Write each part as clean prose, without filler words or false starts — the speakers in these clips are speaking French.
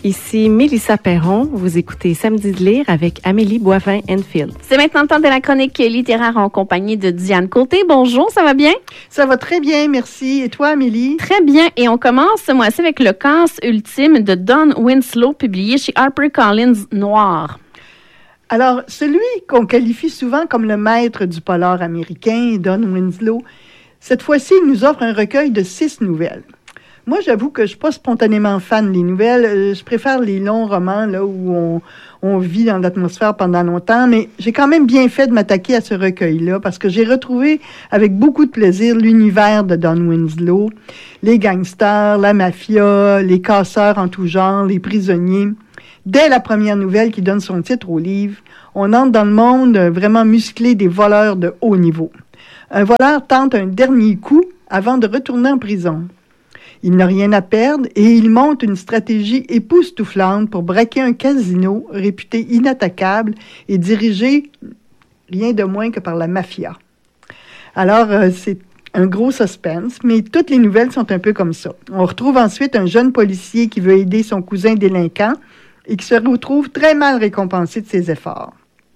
Ici Mélissa Perron. Vous écoutez Samedi de lire avec Amélie Boivin-Enfield. C'est maintenant le temps de la chronique littéraire en compagnie de Diane Côté. Bonjour, ça va bien? Ça va très bien, merci. Et toi, Amélie? Très bien. Et on commence ce mois-ci avec Le Casse ultime de Don Winslow, publié chez HarperCollins Noir. Alors, celui qu'on qualifie souvent comme le maître du polar américain, Don Winslow, cette fois-ci, il nous offre un recueil de 6 nouvelles. Moi, j'avoue que je ne suis pas spontanément fan des nouvelles. Je préfère les longs romans là où on vit dans l'atmosphère pendant longtemps. Mais j'ai quand même bien fait de m'attaquer à ce recueil-là parce que j'ai retrouvé avec beaucoup de plaisir l'univers de Don Winslow, les gangsters, la mafia, les casseurs en tout genre, les prisonniers. Dès la première nouvelle qui donne son titre au livre, on entre dans le monde vraiment musclé des voleurs de haut niveau. Un voleur tente un dernier coup avant de retourner en prison. Il n'a rien à perdre et il monte une stratégie époustouflante pour braquer un casino réputé inattaquable et dirigé rien de moins que par la mafia. Alors, c'est un gros suspense, mais toutes les nouvelles sont un peu comme ça. On retrouve ensuite un jeune policier qui veut aider son cousin délinquant et qui se retrouve très mal récompensé de ses efforts.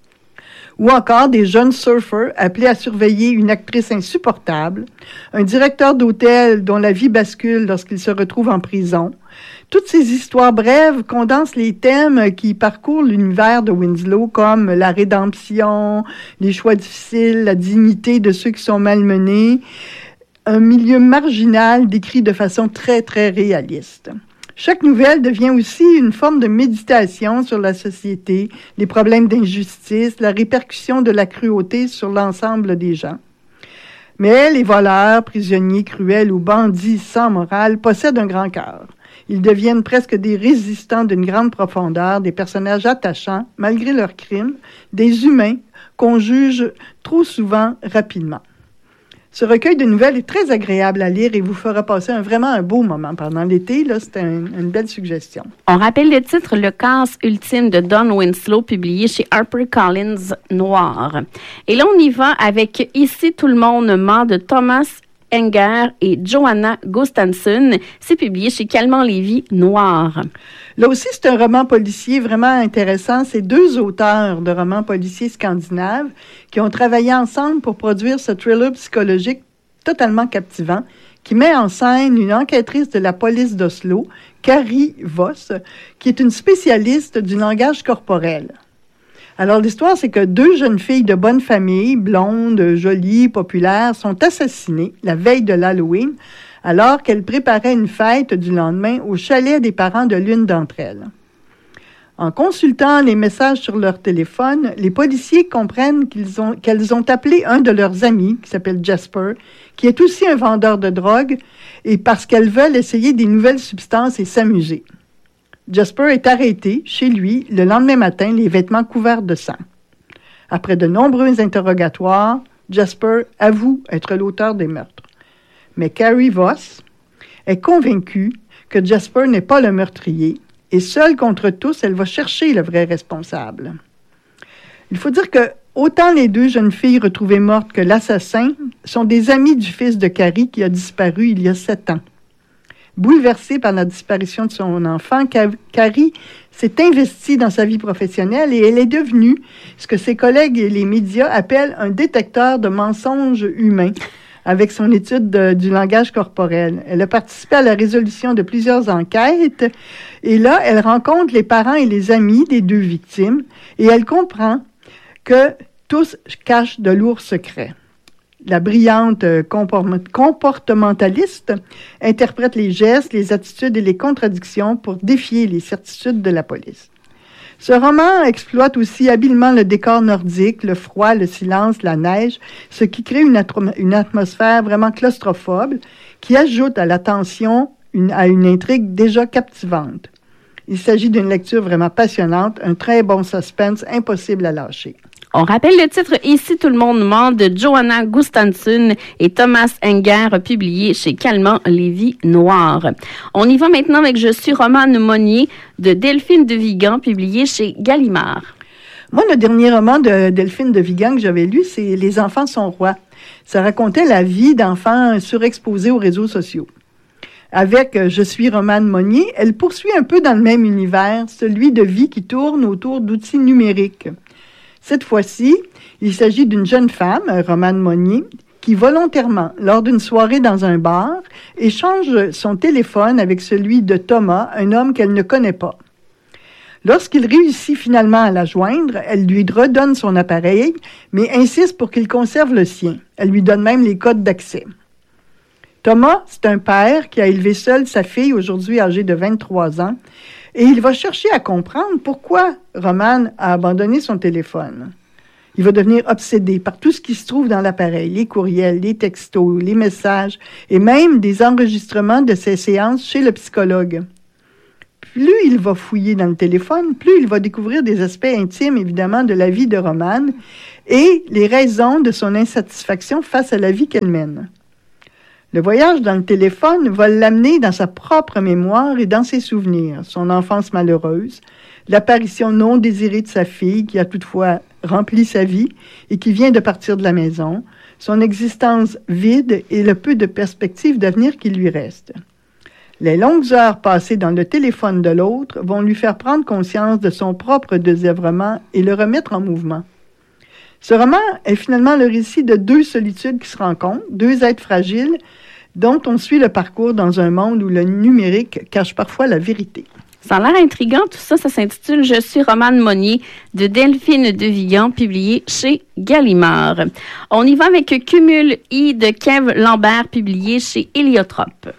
Ou encore des jeunes surfeurs appelés à surveiller une actrice insupportable, un directeur d'hôtel dont la vie bascule lorsqu'il se retrouve en prison. Toutes ces histoires brèves condensent les thèmes qui parcourent l'univers de Winslow, comme la rédemption, les choix difficiles, la dignité de ceux qui sont malmenés, un milieu marginal décrit de façon très, très réaliste. Chaque nouvelle devient aussi une forme de méditation sur la société, les problèmes d'injustice, la répercussion de la cruauté sur l'ensemble des gens. Mais les voleurs, prisonniers cruels ou bandits sans morale possèdent un grand cœur. Ils deviennent presque des résistants d'une grande profondeur, des personnages attachants malgré leurs crimes, des humains qu'on juge trop souvent rapidement. Ce recueil de nouvelles est très agréable à lire et vous fera passer vraiment un beau moment pendant l'été. Là, c'est une belle suggestion. On rappelle le titre Le Casse ultime de Don Winslow, publié chez HarperCollins Noir. Et là, on y va avec Ici tout le monde ment de Thomas Enger et Johanna Gustafsson. C'est publié chez Calmant-Lévy Noir. Là aussi, c'est un roman policier vraiment intéressant. C'est 2 auteurs de romans policiers scandinaves qui ont travaillé ensemble pour produire ce thriller psychologique totalement captivant qui met en scène une enquêtrice de la police d'Oslo, Kari Voss, qui est une spécialiste du langage corporel. Alors, l'histoire, c'est que 2 jeunes filles de bonne famille, blondes, jolies, populaires, sont assassinées la veille de l'Halloween alors qu'elles préparaient une fête du lendemain au chalet des parents de l'une d'entre elles. En consultant les messages sur leur téléphone, les policiers comprennent qu'elles ont appelé un de leurs amis, qui s'appelle Jasper, qui est aussi un vendeur de drogue, et parce qu'elles veulent essayer des nouvelles substances et s'amuser. Jasper est arrêté chez lui le lendemain matin, les vêtements couverts de sang. Après de nombreux interrogatoires, Jasper avoue être l'auteur des meurtres. Mais Kari Voss est convaincue que Jasper n'est pas le meurtrier et seule contre tous, elle va chercher le vrai responsable. Il faut dire que autant les 2 jeunes filles retrouvées mortes que l'assassin sont des amis du fils de Kari qui a disparu il y a 7 ans. Bouleversée par la disparition de son enfant, Kari s'est investie dans sa vie professionnelle et elle est devenue ce que ses collègues et les médias appellent un détecteur de mensonges humains avec son étude du langage corporel. Elle a participé à la résolution de plusieurs enquêtes et là, elle rencontre les parents et les amis des 2 victimes et elle comprend que tous cachent de lourds secrets. La brillante comportementaliste interprète les gestes, les attitudes et les contradictions pour défier les certitudes de la police. Ce roman exploite aussi habilement le décor nordique, le froid, le silence, la neige, ce qui crée une atmosphère vraiment claustrophobe qui ajoute à la tension à une intrigue déjà captivante. Il s'agit d'une lecture vraiment passionnante, un très bon suspense impossible à lâcher. On rappelle le titre « Ici tout le monde ment » de Johanna Gustafsson et Thomas Enger, publié chez Calmant-Lévy Noir. On y va maintenant avec « Je suis Romane Monnier » de Delphine de Vigan, publié chez Gallimard. Moi, le dernier roman de Delphine de Vigan que j'avais lu, c'est « Les enfants sont rois ». Ça racontait la vie d'enfants surexposés aux réseaux sociaux. Avec Je suis Romane Monnier, elle poursuit un peu dans le même univers, celui de vie qui tourne autour d'outils numériques. Cette fois-ci, il s'agit d'une jeune femme, Romane Monnier, qui volontairement, lors d'une soirée dans un bar, échange son téléphone avec celui de Thomas, un homme qu'elle ne connaît pas. Lorsqu'il réussit finalement à la joindre, elle lui redonne son appareil, mais insiste pour qu'il conserve le sien. Elle lui donne même les codes d'accès. Thomas, c'est un père qui a élevé seul sa fille, aujourd'hui âgée de 23 ans, et il va chercher à comprendre pourquoi Romane a abandonné son téléphone. Il va devenir obsédé par tout ce qui se trouve dans l'appareil, les courriels, les textos, les messages, et même des enregistrements de ses séances chez le psychologue. Plus il va fouiller dans le téléphone, plus il va découvrir des aspects intimes, évidemment, de la vie de Romane et les raisons de son insatisfaction face à la vie qu'elle mène. Le voyage dans le téléphone va l'amener dans sa propre mémoire et dans ses souvenirs, son enfance malheureuse, l'apparition non désirée de sa fille qui a toutefois rempli sa vie et qui vient de partir de la maison, son existence vide et le peu de perspectives d'avenir qui lui reste. Les longues heures passées dans le téléphone de l'autre vont lui faire prendre conscience de son propre désœuvrement et le remettre en mouvement. Ce roman est finalement le récit de deux solitudes qui se rencontrent, deux êtres fragiles dont on suit le parcours dans un monde où le numérique cache parfois la vérité. Ça a l'air intriguant, tout ça. Ça s'intitule « Je suis Romane Monnier » de Delphine Devillan, publié chez Gallimard. On y va avec Cumul I de Kev Lambert, publié chez Héliotrope.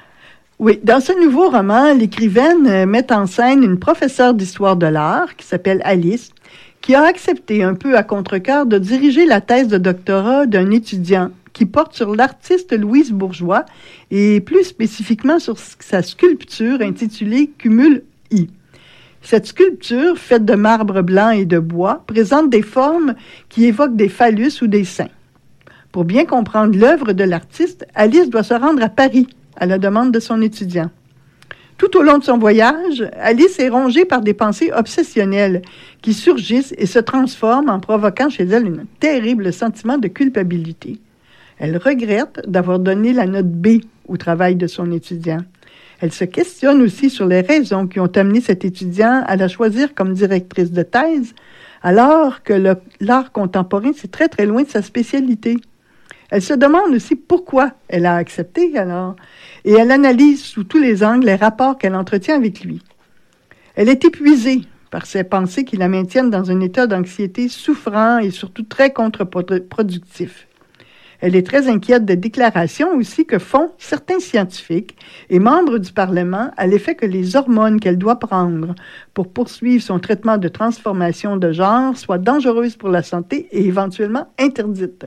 Oui, dans ce nouveau roman, l'écrivaine met en scène une professeure d'histoire de l'art qui s'appelle Alice, qui a accepté un peu à contre-cœur de diriger la thèse de doctorat d'un étudiant qui porte sur l'artiste Louise Bourgeois et plus spécifiquement sur sa sculpture intitulée Cumul I. Cette sculpture, faite de marbre blanc et de bois, présente des formes qui évoquent des phallus ou des seins. Pour bien comprendre l'œuvre de l'artiste, Alice doit se rendre à Paris à la demande de son étudiant. Tout au long de son voyage, Alice est rongée par des pensées obsessionnelles qui surgissent et se transforment en provoquant chez elle un terrible sentiment de culpabilité. Elle regrette d'avoir donné la note B au travail de son étudiant. Elle se questionne aussi sur les raisons qui ont amené cet étudiant à la choisir comme directrice de thèse, alors que l'art contemporain, c'est très, très loin de sa spécialité. Elle se demande aussi pourquoi elle a accepté alors, et elle analyse sous tous les angles les rapports qu'elle entretient avec lui. Elle est épuisée par ses pensées qui la maintiennent dans un état d'anxiété souffrant et surtout très contre-productif. Elle est très inquiète des déclarations aussi que font certains scientifiques et membres du Parlement à l'effet que les hormones qu'elle doit prendre pour poursuivre son traitement de transformation de genre soient dangereuses pour la santé et éventuellement interdites.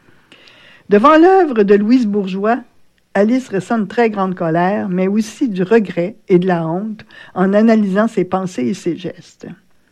Devant l'œuvre de Louise Bourgeois, Alice ressent une très grande colère, mais aussi du regret et de la honte en analysant ses pensées et ses gestes.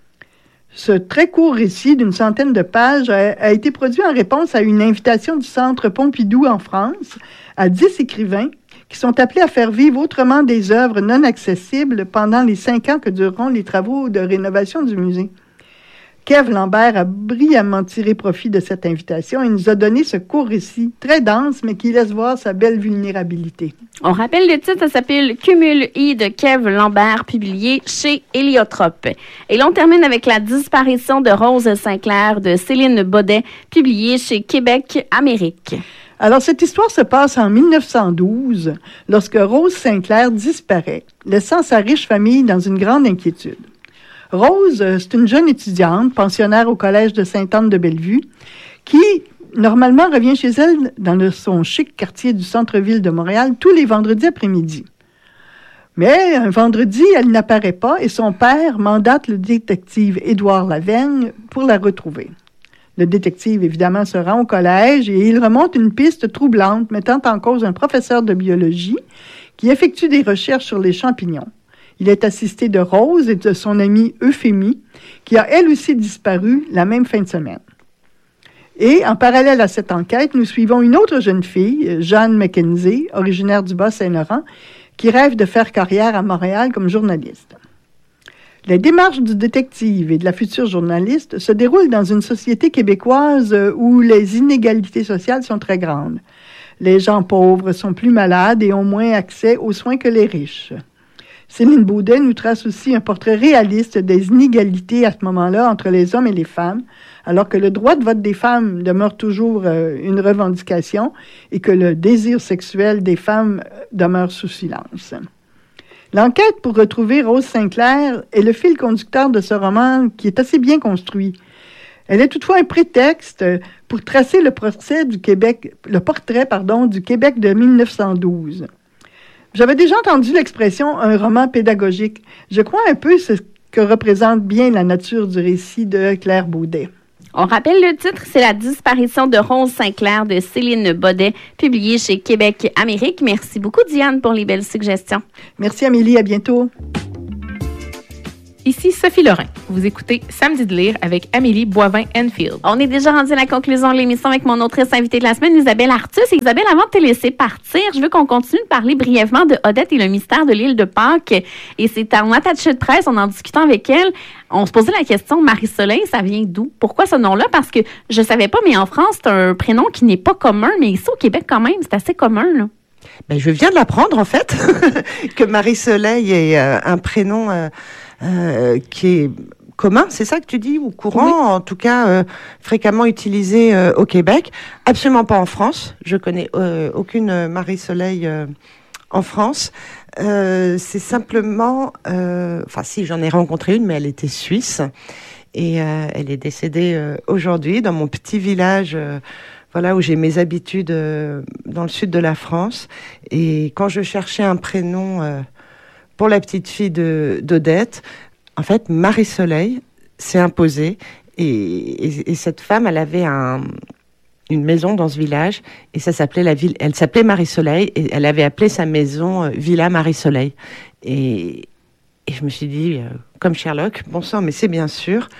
Ce très court récit d'une centaine de pages a été produit en réponse à une invitation du Centre Pompidou en France à 10 écrivains qui sont appelés à faire vivre autrement des œuvres non accessibles pendant les 5 ans que dureront les travaux de rénovation du musée. Kev Lambert a brillamment tiré profit de cette invitation et nous a donné ce court récit très dense, mais qui laisse voir sa belle vulnérabilité. On rappelle le titre, ça s'appelle « Cumul I » de Kev Lambert, publié chez Héliotrope. Et là, on termine avec La disparition de Rose Sinclair de Céline Baudet, publié chez Québec Amérique. Alors, cette histoire se passe en 1912, lorsque Rose Sinclair disparaît, laissant sa riche famille dans une grande inquiétude. Rose, c'est une jeune étudiante, pensionnaire au collège de Sainte-Anne-de-Bellevue, qui, normalement, revient chez elle dans son chic quartier du centre-ville de Montréal tous les vendredis après-midi. Mais un vendredi, elle n'apparaît pas et son père mandate le détective Édouard Laveigne pour la retrouver. Le détective, évidemment, se rend au collège et il remonte une piste troublante mettant en cause un professeur de biologie qui effectue des recherches sur les champignons. Il est assisté de Rose et de son amie Euphémie, qui a elle aussi disparu la même fin de semaine. Et en parallèle à cette enquête, nous suivons une autre jeune fille, Jeanne McKenzie, originaire du Bas-Saint-Laurent, qui rêve de faire carrière à Montréal comme journaliste. Les démarches du détective et de la future journaliste se déroulent dans une société québécoise où les inégalités sociales sont très grandes. Les gens pauvres sont plus malades et ont moins accès aux soins que les riches. Céline Baudet nous trace aussi un portrait réaliste des inégalités à ce moment-là entre les hommes et les femmes, alors que le droit de vote des femmes demeure toujours une revendication et que le désir sexuel des femmes demeure sous silence. L'enquête pour retrouver Rose Sinclair est le fil conducteur de ce roman qui est assez bien construit. Elle est toutefois un prétexte pour tracer le portrait du Québec de 1912. J'avais déjà entendu l'expression « un roman pédagogique ». Je crois un peu ce que représente bien la nature du récit de Claire Baudet. On rappelle le titre, c'est La disparition de Rose Sinclair de Céline Baudet, publié chez Québec Amérique. Merci beaucoup, Diane, pour les belles suggestions. Merci, Amélie. À bientôt. Ici Sophie Lorrain. Vous écoutez Samedi de lire avec Amélie Boivin-Enfield. On est déjà rendu à la conclusion de l'émission avec mon autrice invitée de la semaine, Isabelle Arthus. Isabelle, avant de te laisser partir, je veux qu'on continue de parler brièvement de Odette et le mystère de l'île de Pâques. Et c'est en attaché de presse, en discutant avec elle, on se posait la question, Marie-Soleil, ça vient d'où? Pourquoi ce nom-là? Parce que je savais pas, mais en France, c'est un prénom qui n'est pas commun, mais ici au Québec quand même, c'est assez commun, là. Ben, je viens de l'apprendre, en fait, que Marie-Soleil est un prénom qui est commun, c'est ça que tu dis, ou courant, oui. En tout cas fréquemment utilisé au Québec. Absolument pas en France. Je connais aucune Marie-Soleil en France. C'est simplement... Enfin, si, j'en ai rencontré une, mais elle était suisse. Et elle est décédée aujourd'hui dans mon petit village... Voilà, où j'ai mes habitudes dans le sud de la France. Et quand je cherchais un prénom pour la petite fille d'Odette, en fait, Marie-Soleil s'est imposée. Et cette femme, elle avait une maison dans ce village. Et ça s'appelait elle s'appelait Marie-Soleil. Et elle avait appelé sa maison Villa Marie-Soleil. Et je me suis dit, comme Sherlock, bon sang, mais c'est bien sûr...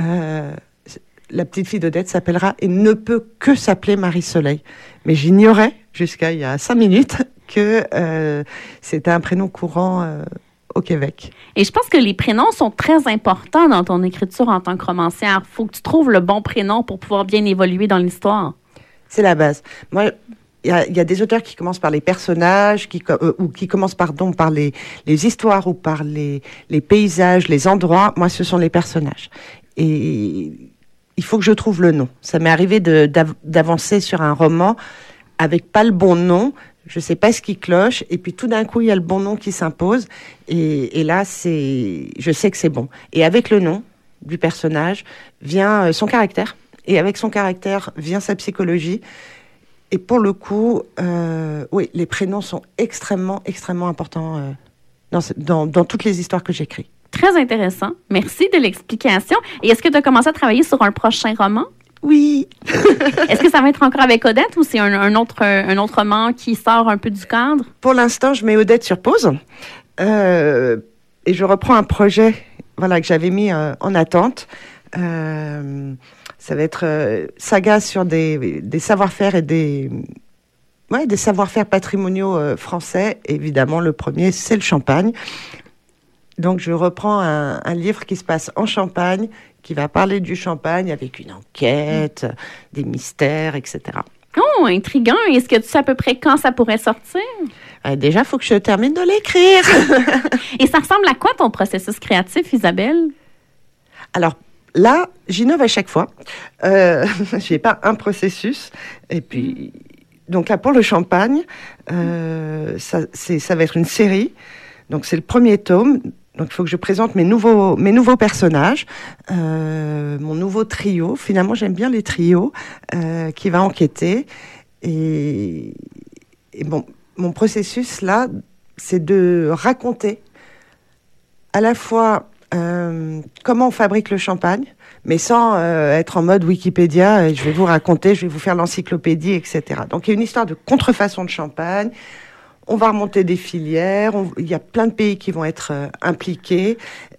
la petite fille d'Odette s'appellera et ne peut que s'appeler Marie-Soleil. Mais j'ignorais, jusqu'à il y a 5 minutes, que c'était un prénom courant au Québec. Et je pense que les prénoms sont très importants dans ton écriture en tant que romancière. Il faut que tu trouves le bon prénom pour pouvoir bien évoluer dans l'histoire. C'est la base. Moi, il y a des auteurs qui commencent par les personnages, ou qui commencent par les histoires, ou par les paysages, les endroits. Moi, ce sont les personnages. Et... il faut que je trouve le nom. Ça m'est arrivé d'avancer sur un roman avec pas le bon nom. Je sais pas ce qui cloche. Et puis tout d'un coup, il y a le bon nom qui s'impose. Et là, je sais que c'est bon. Et avec le nom du personnage vient son caractère. Et avec son caractère vient sa psychologie. Et pour le coup, oui, les prénoms sont extrêmement, extrêmement importants dans toutes les histoires que j'écris. Très intéressant. Merci de l'explication. Et est-ce que tu as commencé à travailler sur un prochain roman? Oui. Est-ce que ça va être encore avec Odette ou c'est un autre roman qui sort un peu du cadre? Pour l'instant, je mets Odette sur pause. Et je reprends un projet que j'avais mis en attente. Ça va être saga sur des savoir-faire et des savoir-faire patrimoniaux français. Évidemment, le premier, c'est le champagne. Donc, je reprends un livre qui se passe en Champagne, qui va parler du champagne avec une enquête, des mystères, etc. Oh, intriguant. Est-ce que tu sais à peu près quand ça pourrait sortir? Déjà, il faut que je termine de l'écrire. Et ça ressemble à quoi ton processus créatif, Isabelle? Alors, là, j'innove à chaque fois. Je n'ai pas un processus. Et puis, donc là, pour le champagne, ça va être une série. Donc, c'est le premier tome. Donc, il faut que je présente mes nouveaux personnages, mon nouveau trio. Finalement, j'aime bien les trios qui va enquêter. Et bon, mon processus, là, c'est de raconter à la fois comment on fabrique le champagne, mais sans être en mode Wikipédia. Je vais vous raconter, je vais vous faire l'encyclopédie, etc. Donc, il y a une histoire de contrefaçon de champagne. On va remonter des filières, il y a plein de pays qui vont être impliqués,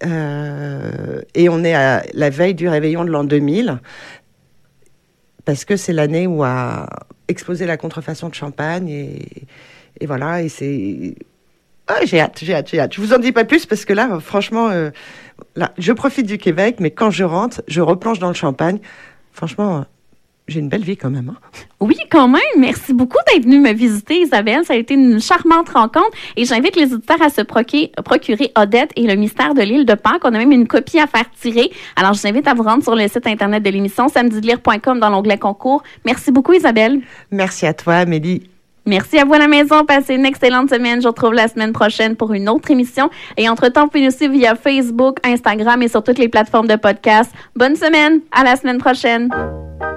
et on est à la veille du réveillon de l'an 2000, parce que c'est l'année où a explosé la contrefaçon de champagne, et voilà, et c'est... Ah, j'ai hâte. Je vous en dis pas plus, parce que là, franchement, là, je profite du Québec, mais quand je rentre, je replonge dans le champagne. Franchement... j'ai une belle vie quand même. Hein? Oui, quand même. Merci beaucoup d'être venue me visiter, Isabelle. Ça a été une charmante rencontre. Et j'invite les auditeurs à se procurer Odette et le mystère de l'île de Pâques. On a même une copie à faire tirer. Alors, je vous invite à vous rendre sur le site Internet de l'émission, samedilire.com, dans l'onglet concours. Merci beaucoup, Isabelle. Merci à toi, Amélie. Merci à vous à la maison. Passez une excellente semaine. Je vous retrouve la semaine prochaine pour une autre émission. Et entre-temps, vous pouvez nous suivre via Facebook, Instagram et sur toutes les plateformes de podcast. Bonne semaine. À la semaine prochaine.